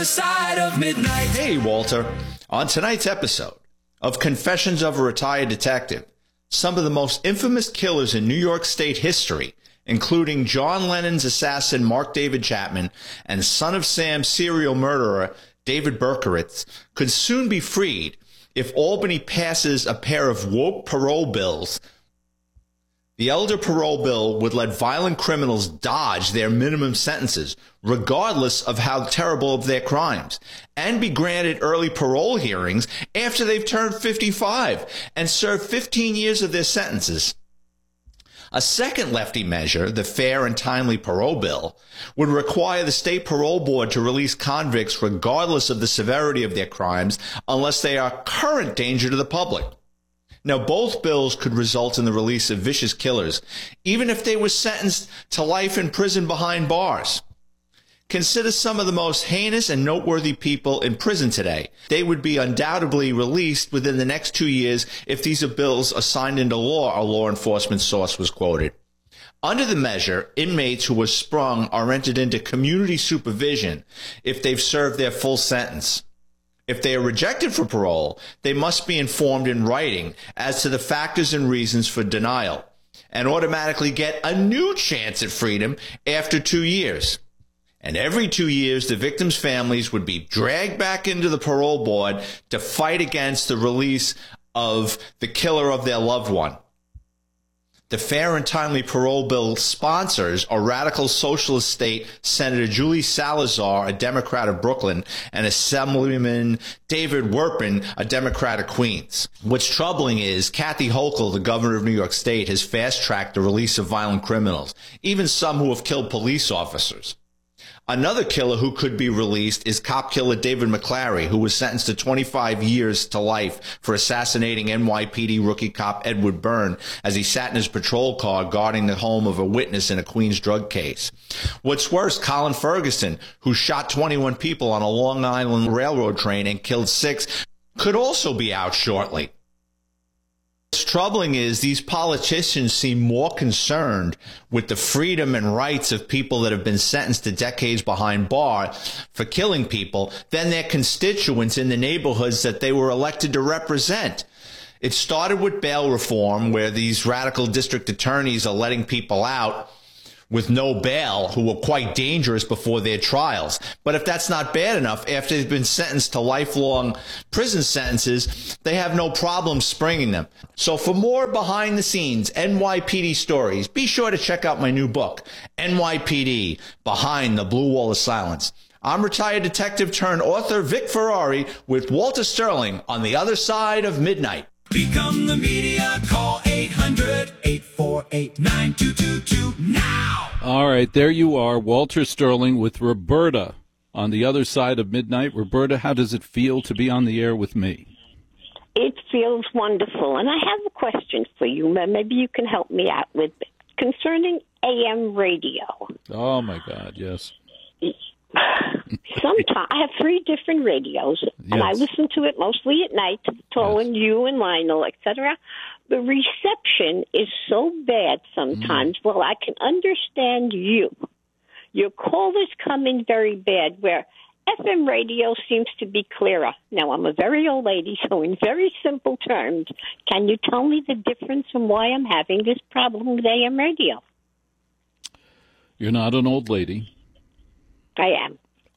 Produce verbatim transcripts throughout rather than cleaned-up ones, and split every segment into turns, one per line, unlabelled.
Side of midnight.
Hey, Walter. On tonight's episode of Confessions of a Retired Detective, some of the most infamous killers in New York State history, including John Lennon's assassin Mark David Chapman and Son of Sam serial murderer David Berkowitz, could soon be freed if Albany passes a pair of woke parole bills. The elder parole bill would let violent criminals dodge their minimum sentences, regardless of how terrible of their crimes, and be granted early parole hearings after they've turned fifty-five and served fifteen years of their sentences. A second lefty measure, the Fair and Timely Parole Bill, would require the state parole board to release convicts regardless of the severity of their crimes unless they are current danger to the public. Now, both bills could result in the release of vicious killers, even if they were sentenced to life in prison behind bars. Consider some of the most heinous and noteworthy people in prison today. They would be undoubtedly released within the next two years if these bills are signed into law, a law enforcement source was quoted. Under the measure, inmates who were sprung are entered into community supervision if they've served their full sentence. If they are rejected for parole, they must be informed in writing as to the factors and reasons for denial, and automatically get a new chance at freedom after two years. And every two years, the victims' families would be dragged back into the parole board to fight against the release of the killer of their loved one. The Fair and Timely Parole Bill sponsors are radical socialist state Senator Julie Salazar, a Democrat of Brooklyn, and Assemblyman David Werpin, a Democrat of Queens. What's troubling is Kathy Hochul, the governor of New York State, has fast-tracked the release of violent criminals, even some who have killed police officers. Another killer who could be released is cop killer David McClary, who was sentenced to twenty-five years to life for assassinating N Y P D rookie cop Edward Byrne as he sat in his patrol car guarding the home of a witness in a Queens drug case. What's worse, Colin Ferguson, who shot twenty-one people on a Long Island Railroad train and killed six, could also be out shortly. What's troubling is these politicians seem more concerned with the freedom and rights of people that have been sentenced to decades behind bars for killing people than their constituents in the neighborhoods that they were elected to represent. It started with bail reform, where these radical district attorneys are letting people out with no bail who were quite dangerous before their trials. But if that's not bad enough, after they've been sentenced to lifelong prison sentences, they have no problem springing them. So for more behind the scenes N Y P D stories, be sure to check out my new book, N Y P D, Behind the Blue Wall of Silence. I'm retired detective turned author Vic Ferrari with Walter Sterling on the other side of midnight.
Become the media. Call eight hundred, eight four eight, nine two two two now.
All right, there you are, Walter Sterling with Roberta on the other side of midnight. Roberta, how does it feel to be on the air with me?
It feels wonderful. And I have a question for you. Maybe you can help me out with it. Concerning A M radio.
Oh, my God, yes.
Sometimes I have three different radios, yes. And I listen to it mostly at night, calling yes. you and Lionel, et cetera. The reception is so bad sometimes. Mm. Well, I can understand you. Your callers come in very bad, where F M radio seems to be clearer. Now, I'm a very old lady, so in very simple terms, can you tell me the difference and why I'm having this problem with A M radio?
You're not an old lady.
I am.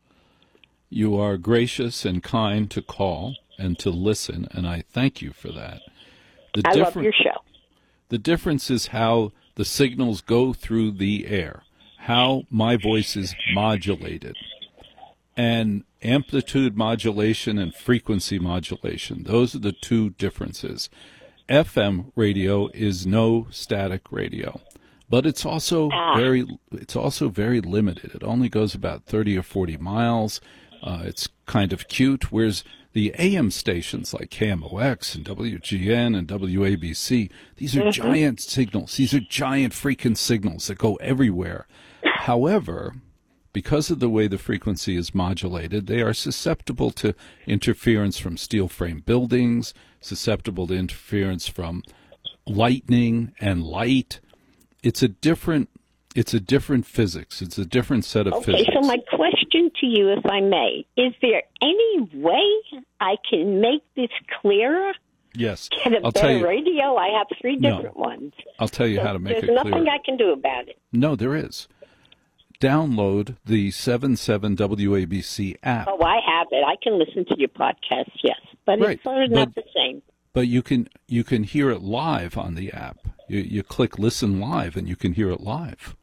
You are gracious and kind to call and to listen, and I thank you for that. The
I love your show.
The difference is how the signals go through the air, how my voice is modulated, and amplitude modulation and frequency modulation. Those are the two differences. F M radio is no static radio. But it's also ah. very it's also very limited. It only goes about thirty or forty miles. Uh, it's kind of cute, whereas the A M stations like K M O X and W G N and W A B C, these are mm-hmm. giant signals. These are giant freaking signals that go everywhere. However, because of the way the frequency is modulated, they are susceptible to interference from steel frame buildings, susceptible to interference from lightning and light. It's a different It's a different physics. It's a different set of
okay,
physics.
Okay, so my question to you, if I may, is there any way I can make this clearer?
Yes.
Get a
I'll
better
tell you,
radio? I have three different
no,
ones.
I'll tell you
so
how to make it
There's
clear.
nothing I can do about it.
No, there is. Download the seven seven W A B C app.
Oh, I have it. I can listen to your podcast, yes. But
Right,
it's sort of not
but-
the same.
But you can you can hear it live on the app. You, you click listen live and you can hear it live.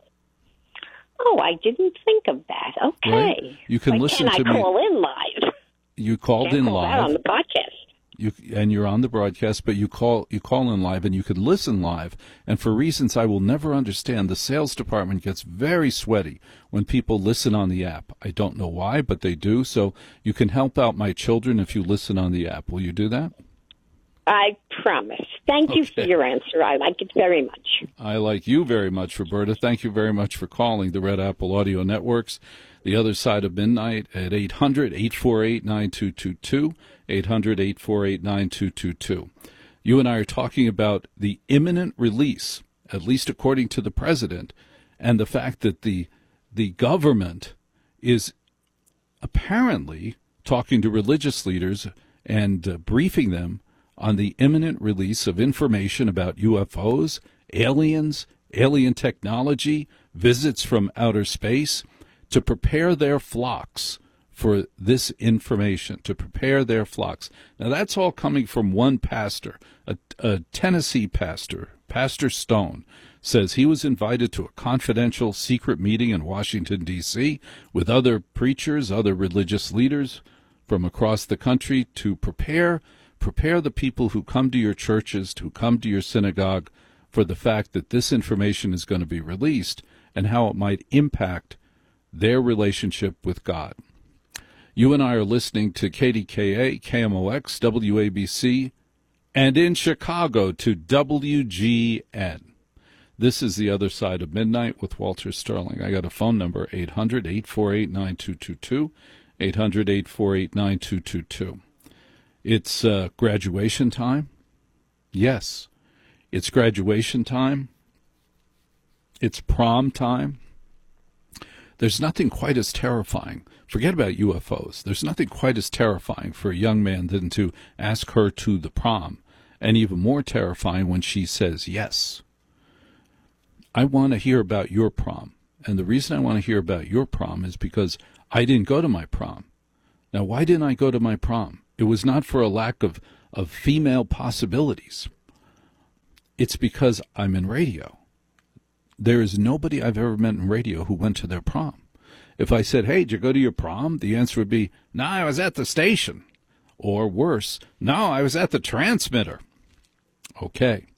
Oh, I didn't think of that. Okay.
Right. You can
Why
listen
can't
to
I
me.
call in live?
You called
Can't
in
call that on
live.
the podcast.
You and you're on the broadcast, but you call you call in live and you can listen live. And for reasons I will never understand, the sales department gets very sweaty when people listen on the app. I don't know why, but they do. So you can help out my children if you listen on the app. Will you do that?
I promise. Thank you for
Okay.
your answer. I like it very much.
I like you very much, Roberta. Thank you very much for calling the Red Apple Audio Networks. The Other Side of Midnight at eight hundred, eight four eight, nine two two two, eight hundred, eight four eight, nine two two two. You and I are talking about the imminent release, at least according to the president, and the fact that the the government is apparently talking to religious leaders and uh, briefing them on the imminent release of information about U F Os, aliens, alien technology, visits from outer space, to prepare their flocks for this information, to prepare their flocks. Now, that's all coming from one pastor, a, a Tennessee pastor, Pastor Stone, says he was invited to a confidential secret meeting in Washington, D C with other preachers, other religious leaders from across the country to prepare prepare the people who come to your churches, who come to your synagogue, for the fact that this information is going to be released and how it might impact their relationship with God. You and I are listening to K D K A, K M O X, W A B C, and in Chicago to W G N. This is The Other Side of Midnight with Walter Sterling. I got a phone number, eight hundred, eight four eight, nine two two two, eight hundred, eight four eight, nine two two two. It's uh, graduation time. Yes, it's graduation time. It's prom time. There's nothing quite as terrifying. Forget about U F Os. There's nothing quite as terrifying for a young man than to ask her to the prom, and even more terrifying when she says yes. I want to hear about your prom, and the reason I want to hear about your prom is because I didn't go to my prom. Now, why didn't I go to my prom? It was not for a lack of, of female possibilities. It's because I'm in radio. There is nobody I've ever met in radio who went to their prom. If I said, hey, did you go to your prom? The answer would be, no, I was at the station. Or worse, no, I was at the transmitter. Okay.